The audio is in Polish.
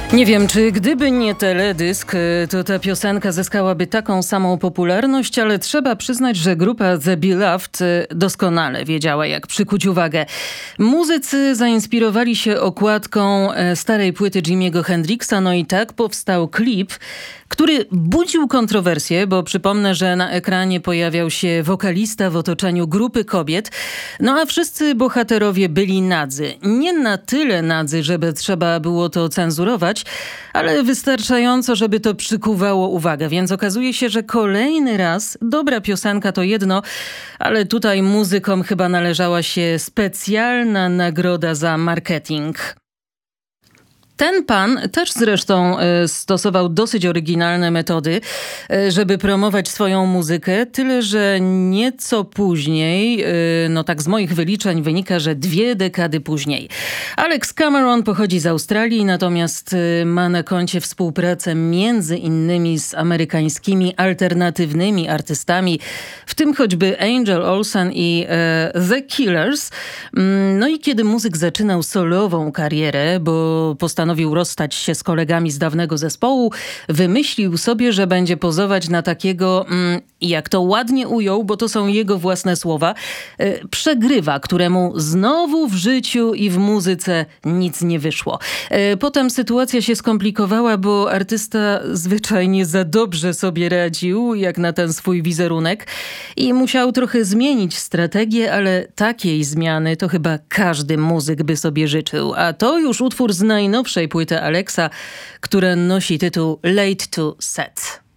Nie wiem, czy gdyby nie teledysk, to ta piosenka zyskałaby taką samą popularność, ale trzeba przyznać, że grupa The Beloved doskonale wiedziała, jak przykuć uwagę. Muzycy zainspirowali się okładką starej płyty Jimiego Hendrixa, no i tak powstał klip, który budził kontrowersje, bo przypomnę, że na ekranie pojawiał się wokalista w otoczeniu grupy kobiet, no a wszyscy bohaterowie byli nadzy. Nie na tyle nadzy, żeby trzeba było to cenzurować, ale wystarczająco, żeby to przykuwało uwagę. Więc okazuje się, że kolejny raz dobra piosenka to jedno, ale tutaj muzykom chyba należała się specjalna nagroda za marketing. Ten pan też zresztą stosował dosyć oryginalne metody, żeby promować swoją muzykę, tyle że nieco później, no tak z moich wyliczeń wynika, że 2 dekady później. Alex Cameron pochodzi z Australii, natomiast ma na koncie współpracę między innymi z amerykańskimi alternatywnymi artystami, w tym choćby Angel Olsen i The Killers. No i kiedy muzyk zaczynał solową karierę, bo postanowił rozstać się z kolegami z dawnego zespołu, wymyślił sobie, że będzie pozować na takiego, jak to ładnie ujął, bo to są jego własne słowa, przegrywa, któremu znowu w życiu i w muzyce nic nie wyszło. Potem sytuacja się skomplikowała, bo artysta zwyczajnie za dobrze sobie radził, jak na ten swój wizerunek i musiał trochę zmienić strategię, ale takiej zmiany to chyba każdy muzyk by sobie życzył. A to już utwór z najnowszej płyty Alexa, która nosi tytuł Late to Set.